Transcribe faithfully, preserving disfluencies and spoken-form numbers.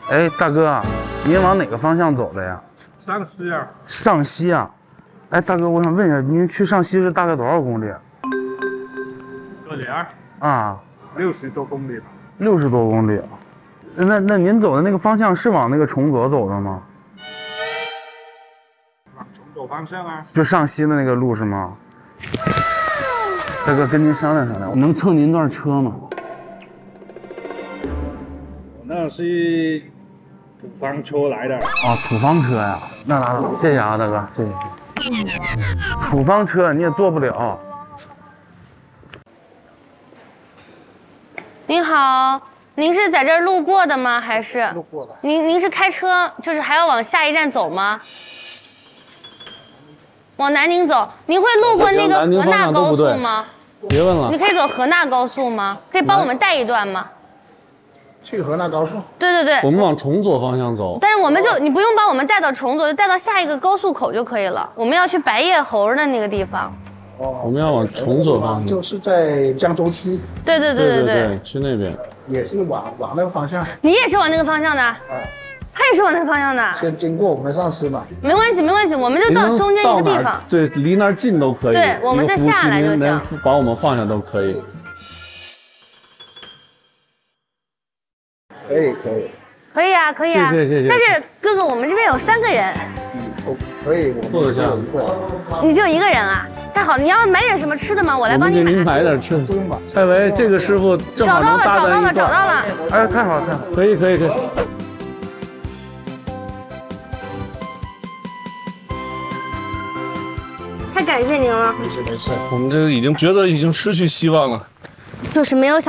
哎，大哥，您往哪个方向走的呀？ 上西啊。 上西啊。哎，大哥，我想问一下，您去上西是大概多少公里？ 这里啊。 啊， 六十多公里吧。 六十多公里。那那您走的那个方向是往那个崇左走的吗？ 往崇左方向啊。 就上西的那个路是吗？大哥，跟您商量商量，能蹭您段车吗？ 我那是土方车来的。 哦，土方车呀，那拉倒，谢谢啊，大哥，谢谢。土方车你也坐不了。 您好，您是在这儿路过的吗？还是路过的。 您您是开车，就是还要往下一站走吗？往南宁走，您会路过那个河纳高速吗？ 别问了。 你可以走河纳高速吗？可以帮我们带一段吗？ 去河纳高速。 对对对。 我们往崇左方向走。 但是我们就你不用帮我们带到崇左，就带到下一个高速口就可以了。我们要去白叶猴的那个地方。 哦。 我们要往崇左方向。 就是在江州区。 对对对对对对，去那边。 也是往往那个方向。 你也是往那个方向的？啊。他也是往那个方向的。 先经过我们上司嘛。 没关系没关系，我们就到中间一个地方。 对，离那儿近都可以。 对，我们再下来就行。 能把我们放下都可以。 可以可以。 可以啊可以啊。 谢谢谢谢。 但是哥哥，我们这边有三个人。 嗯，可以。 坐得下。 你就一个人啊？太好了，你要买点什么吃的吗？我来帮你买。 您买点吃的。蔡维，这个师傅正好能搭在一段。 找到了找到了。 哎，太好了太好了。 可以可以可以。 太感谢您了。 没事没事， 我们这已经觉得已经失去希望了。 就是没有想。